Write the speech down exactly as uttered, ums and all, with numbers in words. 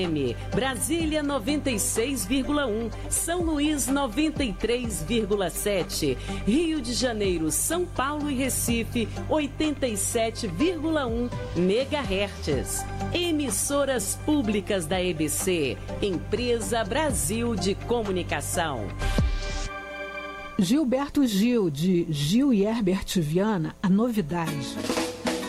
Brasília noventa e seis vírgula um, São Luís noventa e três vírgula sete, Rio de Janeiro, São Paulo e Recife oitenta e sete vírgula um megahertz. Emissoras públicas da E B C, Empresa Brasil de Comunicação. Gilberto Gil, de Gil e Herbert Viana, a novidade.